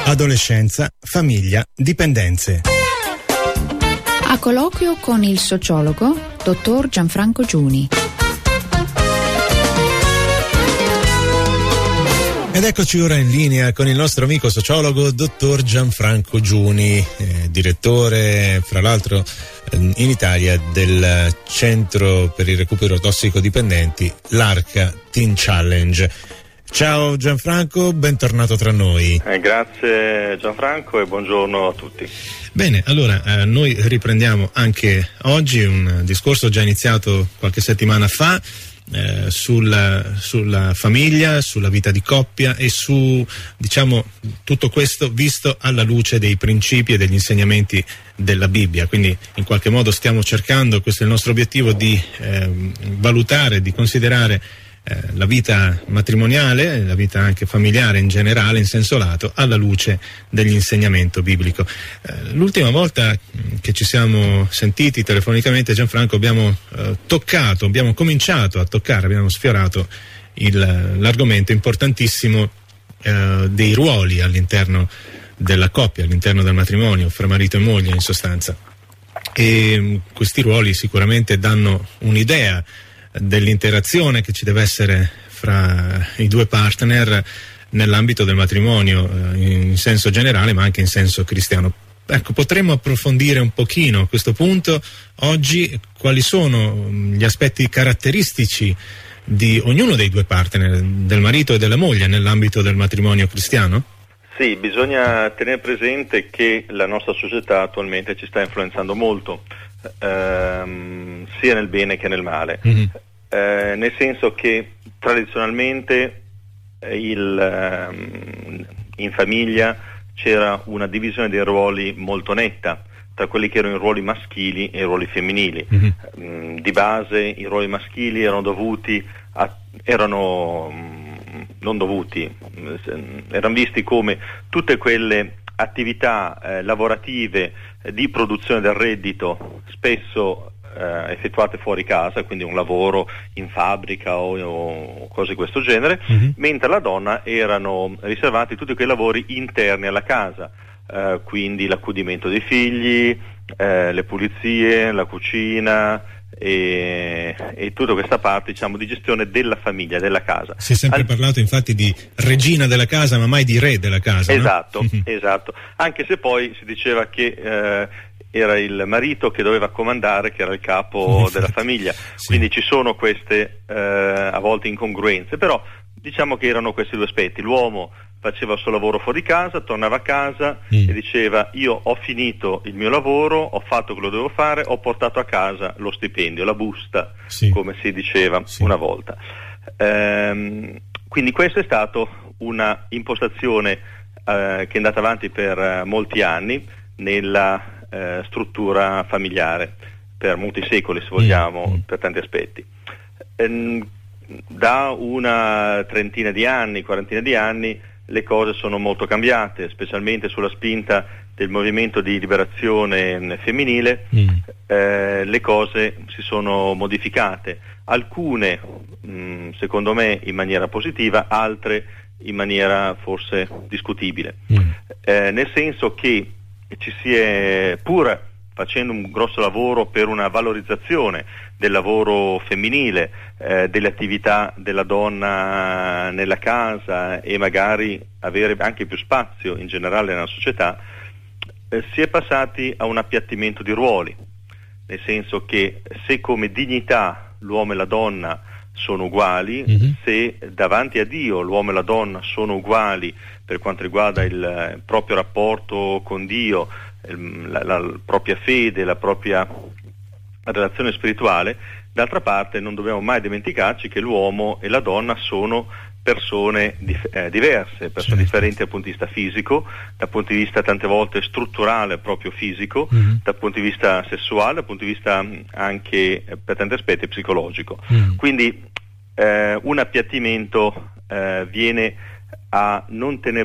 Adolescenza, famiglia, dipendenze. A colloquio con il sociologo dottor Gianfranco Giuni. Ed eccoci ora in linea con il nostro amico sociologo dottor Gianfranco Giuni, direttore fra l'altro in Italia del Centro per il recupero tossicodipendenti, l'Arca Teen Challenge. Ciao Gianfranco, bentornato tra noi. Grazie Gianfranco e buongiorno a tutti. Bene, allora noi riprendiamo anche oggi un discorso già iniziato qualche settimana fa sulla famiglia, sulla vita di coppia e su, diciamo, tutto questo visto alla luce dei principi e degli insegnamenti della Bibbia. Quindi in qualche modo stiamo cercando, questo è il nostro obiettivo, di valutare, di considerare la vita matrimoniale, la vita anche familiare in generale, in senso lato, alla luce dell'insegnamento biblico. L'ultima volta che ci siamo sentiti telefonicamente, Gianfranco, abbiamo cominciato a toccare, abbiamo sfiorato l'argomento importantissimo dei ruoli all'interno della coppia, all'interno del matrimonio, fra marito e moglie in sostanza. E questi ruoli sicuramente danno un'idea dell'interazione che ci deve essere fra i due partner nell'ambito del matrimonio, in senso generale ma anche in senso cristiano. Ecco, potremmo approfondire un pochino a questo punto oggi quali sono gli aspetti caratteristici di ognuno dei due partner, del marito e della moglie, nell'ambito del matrimonio cristiano? Sì, bisogna tenere presente che la nostra società attualmente ci sta influenzando molto, sia nel bene che nel male, nel senso che tradizionalmente in famiglia c'era una divisione dei ruoli molto netta tra quelli che erano i ruoli maschili e i ruoli femminili. Di base i ruoli maschili erano visti come tutte quelle attività lavorative di produzione del reddito, spesso effettuate fuori casa, quindi un lavoro in fabbrica o cose di questo genere, mentre alla donna erano riservati tutti quei lavori interni alla casa, quindi l'accudimento dei figli, le pulizie, la cucina e tutta questa parte, diciamo, di gestione della famiglia, della casa. Si è sempre parlato infatti di regina della casa, ma mai di re della casa. Esatto, no? Esatto. Anche se poi si diceva che era il marito che doveva comandare, che era il capo della famiglia. Sì. Quindi ci sono queste a volte incongruenze, però diciamo che erano questi due aspetti. L'uomo faceva il suo lavoro fuori casa, tornava a casa e diceva: io ho finito il mio lavoro, ho fatto quello che dovevo fare, ho portato a casa lo stipendio, la busta, come si diceva una volta. Quindi questa è stata una impostazione che è andata avanti per molti anni nella struttura familiare, per molti secoli, se vogliamo, per tanti aspetti. Da una trentina di anni, quarantina di anni, le cose sono molto cambiate, specialmente sulla spinta del movimento di liberazione femminile. Le cose si sono modificate, alcune secondo me in maniera positiva, altre in maniera forse discutibile, nel senso che ci si è, pur facendo un grosso lavoro per una valorizzazione del lavoro femminile, delle attività della donna nella casa e magari avere anche più spazio in generale nella società, si è passati a un appiattimento di ruoli, nel senso che se come dignità l'uomo e la donna sono uguali, se davanti a Dio l'uomo e la donna sono uguali per quanto riguarda il proprio rapporto con Dio, la propria fede, la propria relazione spirituale, d'altra parte non dobbiamo mai dimenticarci che l'uomo e la donna sono persone diverse, persone differenti dal punto di vista fisico, dal punto di vista tante volte strutturale proprio fisico, dal punto di vista sessuale, dal punto di vista anche per tanti aspetti psicologico. Quindi un appiattimento viene a non tenere